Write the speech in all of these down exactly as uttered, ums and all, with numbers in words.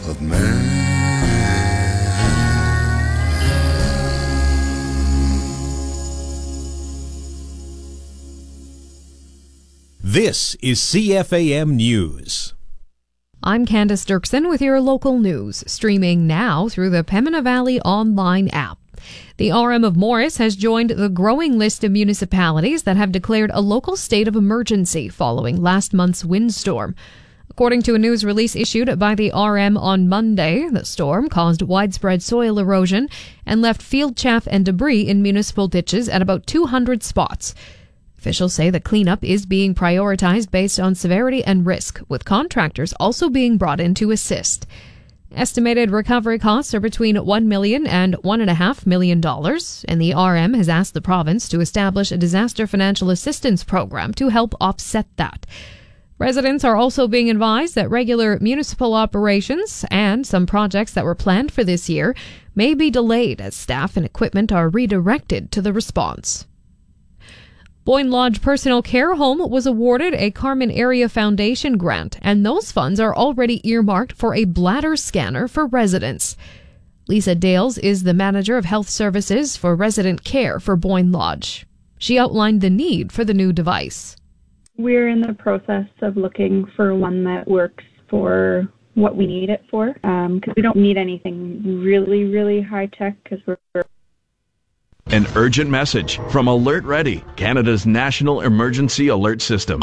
of man. This is C F A M News. I'm Candace Dirksen with your local news, streaming now through the Pembina Valley online app. The R M of Morris has joined the growing list of municipalities that have declared a local state of emergency following last month's windstorm. According to a news release issued by the R M on Monday, the storm caused widespread soil erosion and left field chaff and debris in municipal ditches at about two hundred spots. Officials say the cleanup is being prioritized based on severity and risk, with contractors also being brought in to assist. Estimated recovery costs are between one million dollars and one point five million dollars, and the R M has asked the province to establish a disaster financial assistance program to help offset that. Residents are also being advised that regular municipal operations and some projects that were planned for this year may be delayed as staff and equipment are redirected to the response. Boyne Lodge Personal Care Home was awarded a Carman Area Foundation grant, and those funds are already earmarked for a bladder scanner for residents. Lisa Dales is the Manager of Health Services for Resident Care for Boyne Lodge. She outlined the need for the new device. We're in the process of looking for one that works for what we need it for, because um, we don't need anything really, really high-tech, because we're An urgent message from Alert Ready, Canada's national emergency alert system.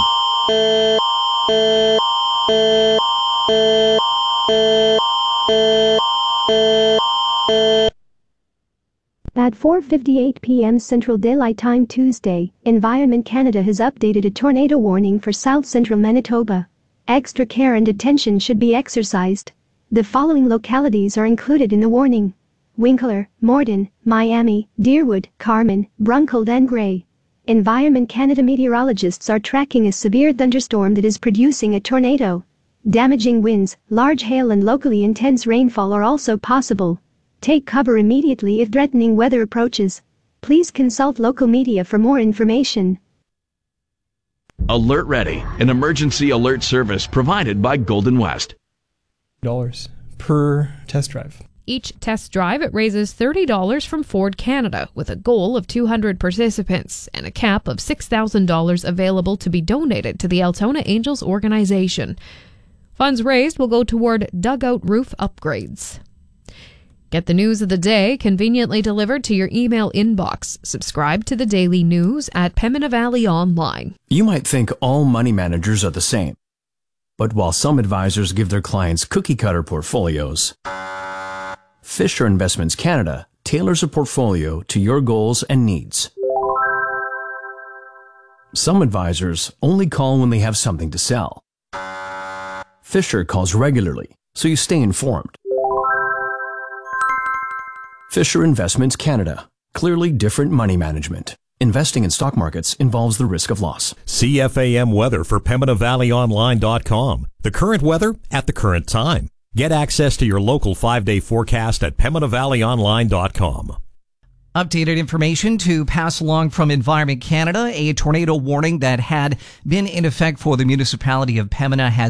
At four fifty-eight p.m. Central Daylight Time Tuesday, Environment Canada has updated a tornado warning for south central Manitoba. Extra care and attention should be exercised. The following localities are included in the warning: Winkler, Morden, Miami, Deerwood, Carman, Bruncold and Gray. Environment Canada meteorologists are tracking a severe thunderstorm that is producing a tornado. Damaging winds, large hail and locally intense rainfall are also possible. Take cover immediately if threatening weather approaches. Please consult local media for more information. Alert Ready, an emergency alert service provided by Golden West. Dollars per test drive. Each test drive, it raises thirty dollars from Ford Canada, with a goal of two hundred participants and a cap of six thousand dollars available to be donated to the Altona Angels organization. Funds raised will go toward dugout roof upgrades. Get the news of the day conveniently delivered to your email inbox. Subscribe to the daily news at Pembina Valley Online. You might think all money managers are the same. But while some advisors give their clients cookie-cutter portfolios, Fisher Investments Canada tailors a portfolio to your goals and needs. Some advisors only call when they have something to sell. Fisher calls regularly, so you stay informed. Fisher Investments Canada. Clearly different money management. Investing in stock markets involves the risk of loss. C F A M weather for Pembina Valley Online dot com. The current weather at the current time. Get access to your local five-day forecast at Pembina Valley Online dot com. Updated information to pass along from Environment Canada. A tornado warning that had been in effect for the municipality of Pembina has